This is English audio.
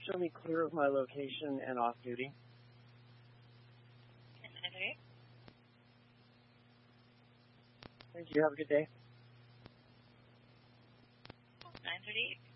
show me clear of my location and off duty. 938. Thank you. Have a good day. 938.